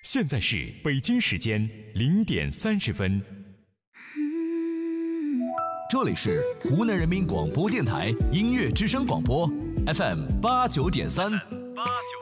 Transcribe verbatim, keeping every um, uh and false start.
现在是北京时间零点三十分。 这里是湖南人民广播电台音乐之声广播 F M 八九点三。